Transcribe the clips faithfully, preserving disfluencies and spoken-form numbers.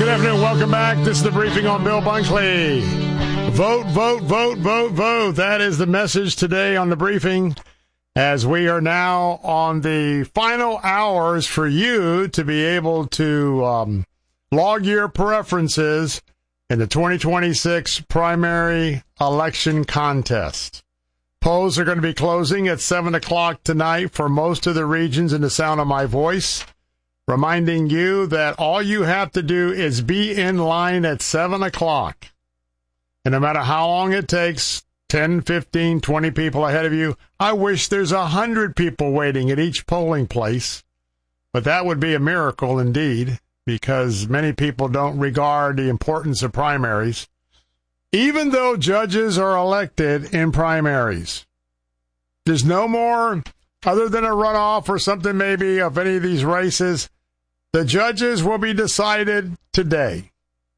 Good afternoon. Welcome back. This is the briefing on Bill Bunkley. Vote, vote, vote, vote, vote. That is the message today on the briefing, as we are now on the final hours for you to be able to um, log your preferences in the twenty twenty-six primary election contest. Polls are going to be closing at seven o'clock tonight for most of the regions in the sound of my voice. Reminding you that all you have to do is be in line at seven o'clock. And no matter how long it takes, ten, fifteen, twenty people ahead of you, I wish there's one hundred people waiting at each polling place. But that would be a miracle indeed, because many people don't regard the importance of primaries, even though judges are elected in primaries. There's no more, other than a runoff or something maybe of any of these races. The judges will be decided today.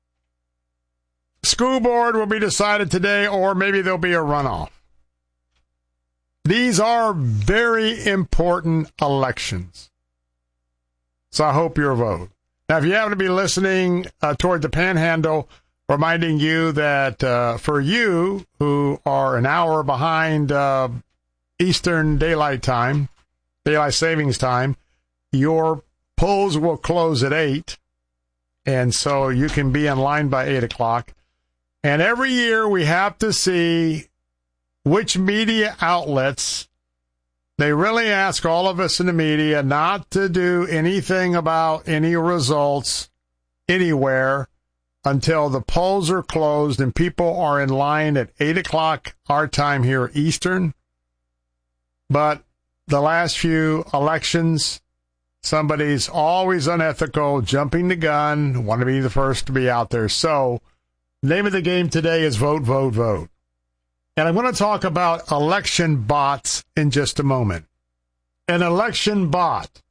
School board will be decided today, or maybe there'll be a runoff. These are very important elections. So I hope you'll vote. Now, if you happen to be listening uh, toward the Panhandle, reminding you that uh, for you who are an hour behind uh, Eastern Daylight Time, Daylight Savings Time, your polls will close at eight, and so you can be in line by eight o'clock. And every year we have to see which media outlets, they really ask all of us in the media not to do anything about any results anywhere until the polls are closed and people are in line at eight o'clock our time here Eastern. But the last few elections, somebody's always unethical, jumping the gun, want to be the first to be out there. So, the name of the game today is vote, vote, vote. And I'm going to talk about election bots in just a moment. An election bot.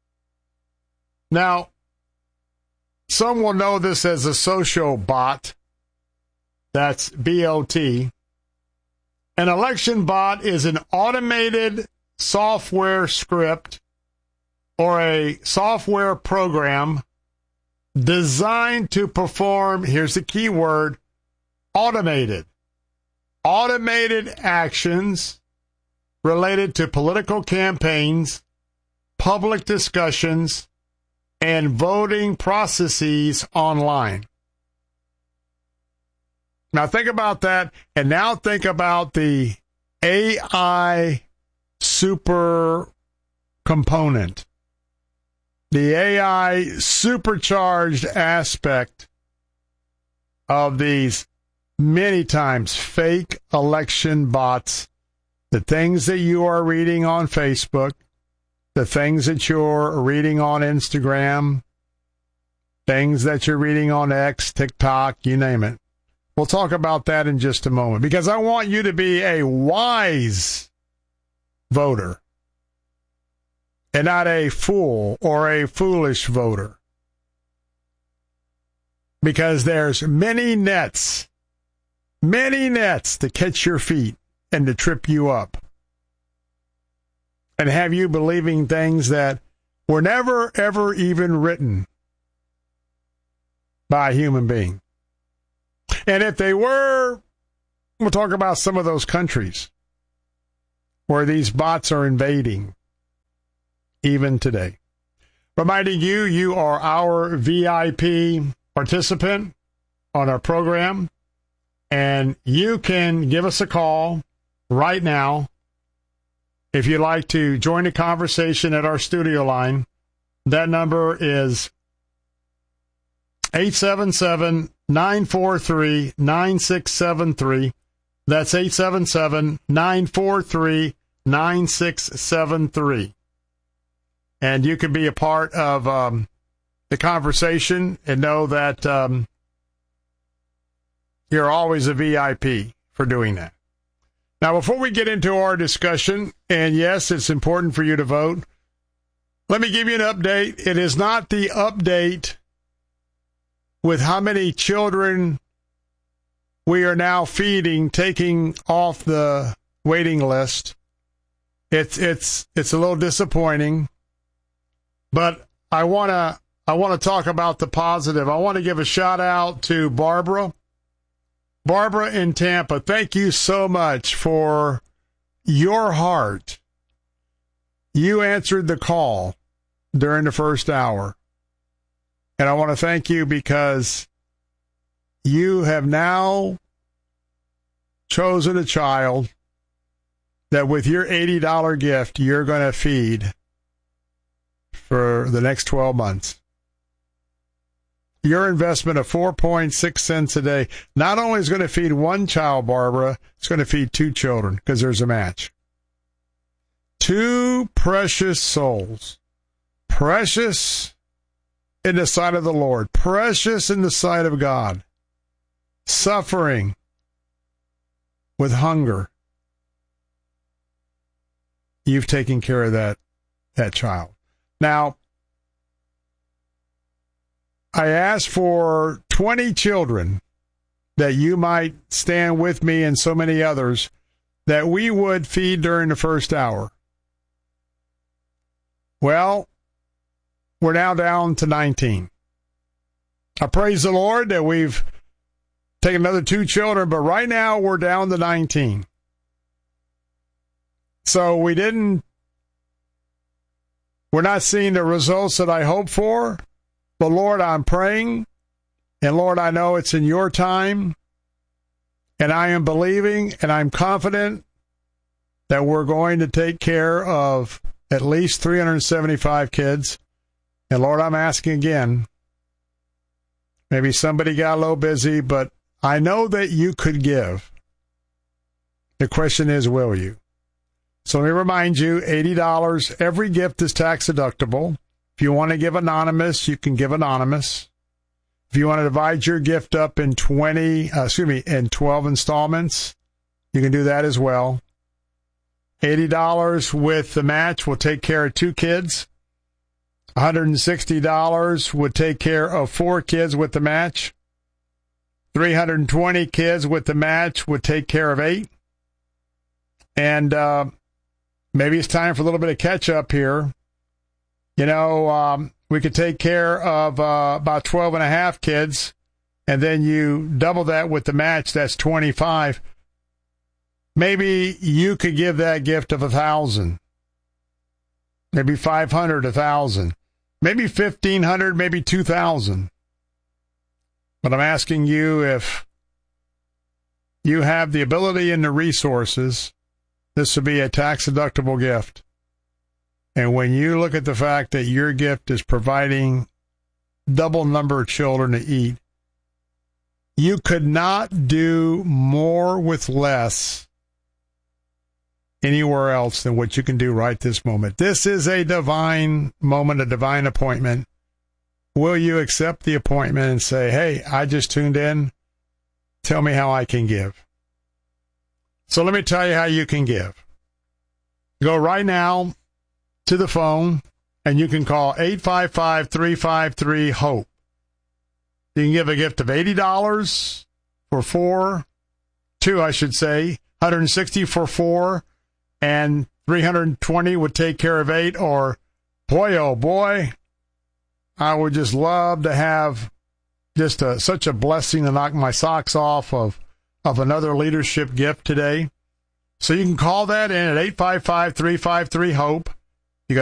Now, some will know this as a social bot. That's B O T. An election bot is an automated software script or a software program designed to perform, here's the key word, automated. Automated actions related to political campaigns, public discussions, and voting processes online. Now think about that, and now think about the A I super component. The A I supercharged aspect of these many times fake election bots, the things that you are reading on Facebook, the things that you're reading on Instagram, things that you're reading on X, TikTok, you name it. We'll talk about that in just a moment, because I want you to be a wise voter and not a fool or a foolish voter. Because there's many nets, many nets to catch your feet and to trip you up and have you believing things that were never, ever even written by a human being. And if they were, we'll talk about some of those countries where these bots are invading even today. Reminding you, you are our V I P participant on our program, and you can give us a call right now if you'd like to join the conversation at our studio line. That number is eight seven seven, nine four three, nine six seven three. That's eight seven seven, nine four three, nine six seven three. And you can be a part of um, the conversation and know that um, you're always a V I P for doing that. Now, before we get into our discussion, and yes, it's important for you to vote, let me give you an update. It is not the update with how many children we are now feeding, taking off the waiting list. It's it's it's a little disappointing, but I want to I want to talk about the positive. I want to give a shout out to Barbara. Barbara in Tampa, thank you so much for your heart. You answered the call during the first hour. And I want to thank you because you have now chosen a child that with your eighty dollars gift, you're going to feed for the next twelve months. Your investment of four point six cents a day not only is going to feed one child, Barbara, it's going to feed two children because there's a match. Two precious souls, precious in the sight of the Lord, precious in the sight of God, suffering with hunger. You've taken care of that, that child. Now, I asked for twenty children that you might stand with me and so many others that we would feed during the first hour. Well, we're now down to nineteen. I praise the Lord that we've taken another two children, but right now we're down to nineteen. So we didn't, we're not seeing the results that I hoped for. But Lord, I'm praying, and Lord, I know it's in your time, and I am believing, and I'm confident that we're going to take care of at least three hundred seventy-five kids. And Lord, I'm asking again, maybe somebody got a little busy, but I know that you could give. The question is, will you? So let me remind you, eighty dollars, every gift is tax deductible. If you want to give anonymous, you can give anonymous. If you want to divide your gift up in twenty, uh, excuse me, in twelve installments, you can do that as well. eighty dollars with the match will take care of two kids. one hundred sixty dollars would take care of four kids with the match. three hundred twenty kids with the match would take care of eight. And uh, maybe it's time for a little bit of catch up here. You know, um, we could take care of uh, about twelve and a half kids, and then you double that with the match, that's twenty-five. Maybe you could give that gift of a thousand, maybe five hundred, a thousand, maybe fifteen hundred, maybe two thousand. But I'm asking you if you have the ability and the resources, this would be a tax-deductible gift. And when you look at the fact that your gift is providing double number of children to eat, you could not do more with less anywhere else than what you can do right this moment. This is a divine moment, a divine appointment. Will you accept the appointment and say, hey, I just tuned in. Tell me how I can give. So let me tell you how you can give. Go right now to the phone, and you can call eight five five, three five three, HOPE. You can give a gift of eighty dollars for four, two, I should say, one hundred sixty for four, and three hundred twenty would take care of eight, or boy, oh boy, I would just love to have just a, such a blessing to knock my socks off of, of another leadership gift today. So you can call that in at eight five five, three five three, HOPE.